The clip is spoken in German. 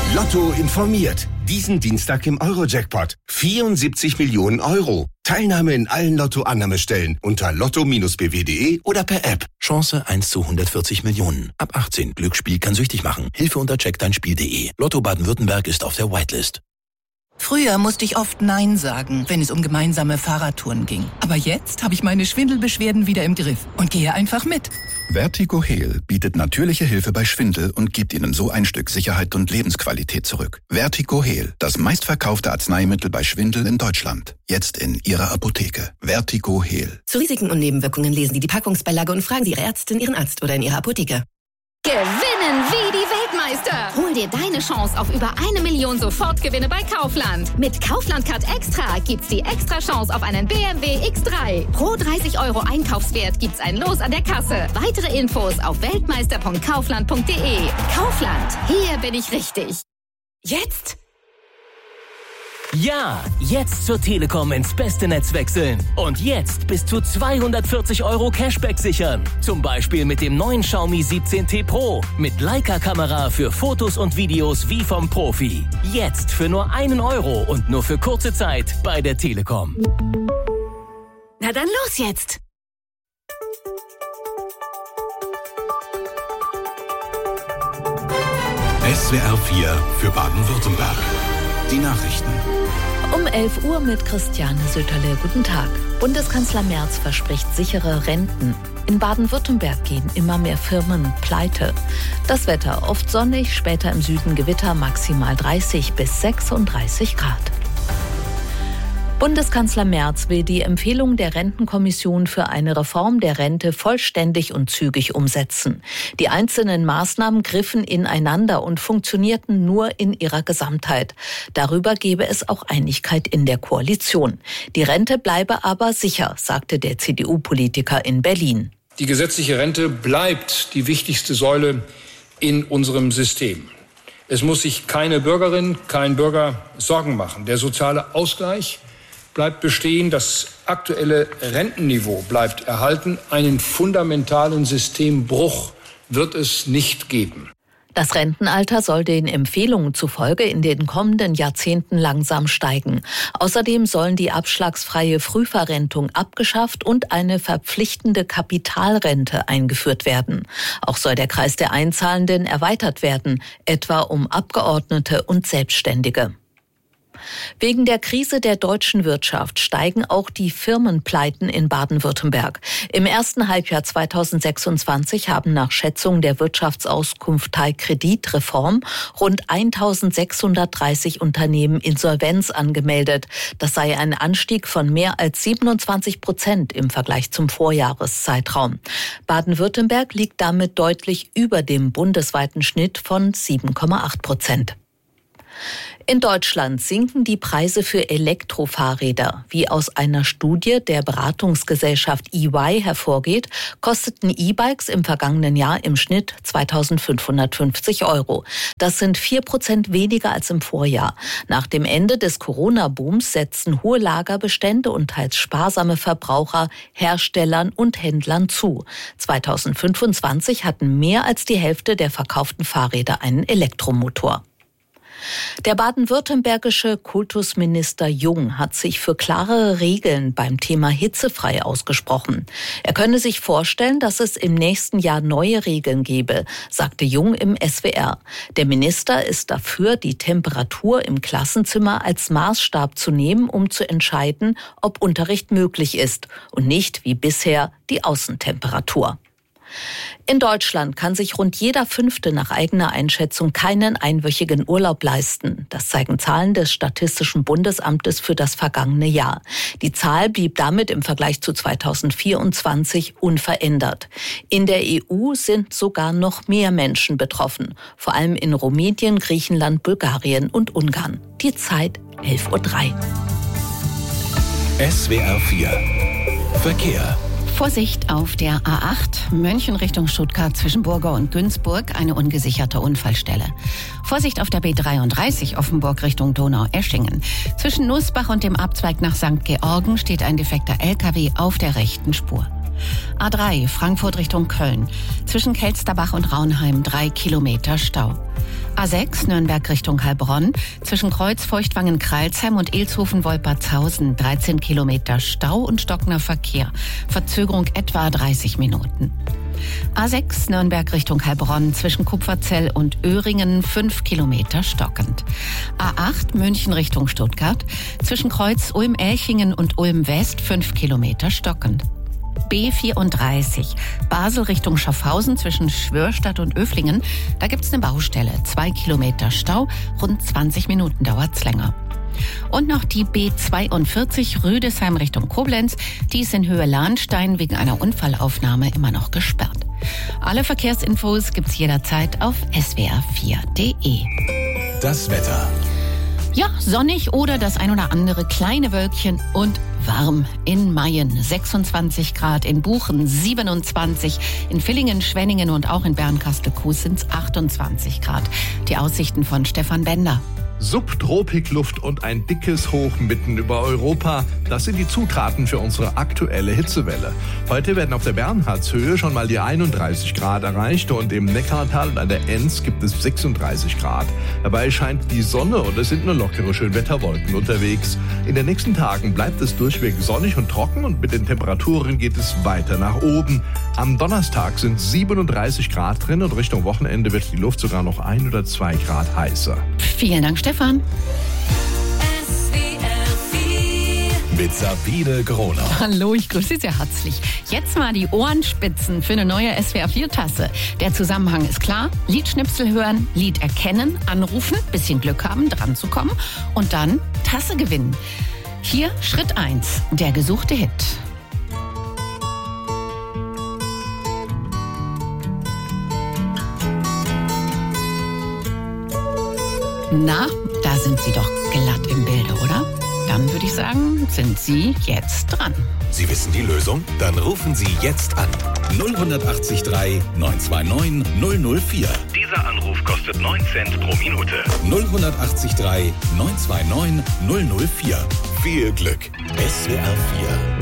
Lotto informiert. Diesen Dienstag im Euro-Jackpot. 74 Millionen Euro. Teilnahme in allen Lotto-Annahmestellen unter lotto-bw.de oder per App. Chance 1 zu 140 Millionen. Ab 18. Glücksspiel kann süchtig machen. Hilfe unter checkdeinspiel.de. Lotto Baden-Württemberg ist auf der Whitelist. Früher musste ich oft Nein sagen, wenn es um gemeinsame Fahrradtouren ging. Aber jetzt habe ich meine Schwindelbeschwerden wieder im Griff und gehe einfach mit. Vertigo Heal bietet natürliche Hilfe bei Schwindel und gibt Ihnen so ein Stück Sicherheit und Lebensqualität zurück. Vertigo Heal, das meistverkaufte Arzneimittel bei Schwindel in Deutschland. Jetzt in Ihrer Apotheke. Vertigo Heal. Zu Risiken und Nebenwirkungen lesen Sie die Packungsbeilage und fragen Sie Ihre Ärztin, Ihren Arzt oder in Ihrer Apotheke. Gewinnen wie die Weltmeister! Hol dir deine Chance auf über 1 Million Sofortgewinne bei Kaufland. Mit Kaufland Card Extra gibt's die extra Chance auf einen BMW X3. Pro 30 € Einkaufswert gibt's ein Los an der Kasse. Weitere Infos auf weltmeister.kaufland.de. Kaufland, hier bin ich richtig. Jetzt? Ja, jetzt zur Telekom ins beste Netz wechseln. Und jetzt bis zu 240 € Cashback sichern. Zum Beispiel mit dem neuen Xiaomi 17T Pro. Mit Leica-Kamera für Fotos und Videos wie vom Profi. Jetzt für nur 1 € und nur für kurze Zeit bei der Telekom. Na dann los jetzt! SWR 4 für Baden-Württemberg. Die Nachrichten. Um 11 Uhr mit Christiane Söterle. Guten Tag. Bundeskanzler Merz verspricht sichere Renten. In Baden-Württemberg gehen immer mehr Firmen pleite. Das Wetter oft sonnig, später im Süden Gewitter, maximal 30 bis 36 Grad. Bundeskanzler Merz will die Empfehlung der Rentenkommission für eine Reform der Rente vollständig und zügig umsetzen. Die einzelnen Maßnahmen griffen ineinander und funktionierten nur in ihrer Gesamtheit. Darüber gebe es auch Einigkeit in der Koalition. Die Rente bleibe aber sicher, sagte der CDU-Politiker in Berlin. Die gesetzliche Rente bleibt die wichtigste Säule in unserem System. Es muss sich keine Bürgerin, kein Bürger Sorgen machen. Der soziale Ausgleich bleibt bestehen, das aktuelle Rentenniveau bleibt erhalten. Einen fundamentalen Systembruch wird es nicht geben. Das Rentenalter soll den Empfehlungen zufolge in den kommenden Jahrzehnten langsam steigen. Außerdem sollen die abschlagsfreie Frühverrentung abgeschafft und eine verpflichtende Kapitalrente eingeführt werden. Auch soll der Kreis der Einzahlenden erweitert werden, etwa um Abgeordnete und Selbstständige. Wegen der Krise der deutschen Wirtschaft steigen auch die Firmenpleiten in Baden-Württemberg. Im ersten Halbjahr 2026 haben nach Schätzung der Wirtschaftsauskunft Kreditreform rund 1.630 Unternehmen Insolvenz angemeldet. Das sei ein Anstieg von mehr als 27% im Vergleich zum Vorjahreszeitraum. Baden-Württemberg liegt damit deutlich über dem bundesweiten Schnitt von 7,8%. In Deutschland sinken die Preise für Elektrofahrräder. Wie aus einer Studie der Beratungsgesellschaft EY hervorgeht, kosteten E-Bikes im vergangenen Jahr im Schnitt 2.550 €. Das sind 4% weniger als im Vorjahr. Nach dem Ende des Corona-Booms setzen hohe Lagerbestände und teils sparsame Verbraucher Herstellern und Händlern zu. 2025 hatten mehr als die Hälfte der verkauften Fahrräder einen Elektromotor. Der baden-württembergische Kultusminister Jung hat sich für klarere Regeln beim Thema hitzefrei ausgesprochen. Er könne sich vorstellen, dass es im nächsten Jahr neue Regeln gebe, sagte Jung im SWR. Der Minister ist dafür, die Temperatur im Klassenzimmer als Maßstab zu nehmen, um zu entscheiden, ob Unterricht möglich ist und nicht wie bisher die Außentemperatur. In Deutschland kann sich rund jeder Fünfte nach eigener Einschätzung keinen einwöchigen Urlaub leisten. Das zeigen Zahlen des Statistischen Bundesamtes für das vergangene Jahr. Die Zahl blieb damit im Vergleich zu 2024 unverändert. In der EU sind sogar noch mehr Menschen betroffen, vor allem in Rumänien, Griechenland, Bulgarien und Ungarn. Die Zeit 11:03 Uhr. SWR 4 Verkehr. Vorsicht auf der A8, München Richtung Stuttgart zwischen Burgau und Günzburg, eine ungesicherte Unfallstelle. Vorsicht auf der B33 Offenburg Richtung Donau-Eschingen. Zwischen Nussbach und dem Abzweig nach St. Georgen steht ein defekter LKW auf der rechten Spur. A3 Frankfurt Richtung Köln. Zwischen Kelsterbach und Raunheim 3 Kilometer Stau. A6 Nürnberg Richtung Heilbronn. Zwischen Kreuzfeuchtwangen-Kreilsheim und Ilshofen-Wolpertshausen 13 Kilometer Stau und stockender Verkehr. Verzögerung etwa 30 Minuten. A6 Nürnberg Richtung Heilbronn. Zwischen Kupferzell und Öhringen 5 Kilometer stockend. A8 München Richtung Stuttgart. Zwischen Kreuz Ulm-Elchingen und Ulm-West 5 Kilometer stockend. B34 Basel Richtung Schaffhausen zwischen Schwörstadt und Öflingen. Da gibt's eine Baustelle. 2 Kilometer Stau, rund 20 Minuten dauert's länger. Und noch die B42 Rüdesheim Richtung Koblenz. Die ist in Höhe Lahnstein wegen einer Unfallaufnahme immer noch gesperrt. Alle Verkehrsinfos gibt's jederzeit auf swr4.de. Das Wetter. Ja, sonnig oder das ein oder andere kleine Wölkchen und warm. In Mayen 26 Grad, in Buchen 27, in Villingen, Schwenningen und auch in Bernkastel-Kues sind es 28 Grad. Die Aussichten von Stefan Bender. Subtropikluft und ein dickes Hoch mitten über Europa. Das sind die Zutaten für unsere aktuelle Hitzewelle. Heute werden auf der Bernhardshöhe schon mal die 31 Grad erreicht und im Neckartal und an der Enz gibt es 36 Grad. Dabei scheint die Sonne und es sind nur lockere Schönwetterwolken unterwegs. In den nächsten Tagen bleibt es durchweg sonnig und trocken und mit den Temperaturen geht es weiter nach oben. Am Donnerstag sind 37 Grad drin und Richtung Wochenende wird die Luft sogar noch 1 oder 2 Grad heißer. Vielen Dank, Stefan. Mit Sabine Groner. Hallo, ich grüße Sie sehr herzlich. Jetzt mal die Ohrenspitzen für eine neue SWR4-Tasse. Der Zusammenhang ist klar. Liedschnipsel hören, Lied erkennen, anrufen, bisschen Glück haben, dran zu kommen und dann Tasse gewinnen. Hier Schritt 1, der gesuchte Hit. Na, da sind Sie doch glatt im Bilde, oder? Dann würde ich sagen, sind Sie jetzt dran. Sie wissen die Lösung? Dann rufen Sie jetzt an. 0183 929 004. Dieser Anruf kostet 9 Cent pro Minute. 0183 929 004. Viel Glück. SWR 4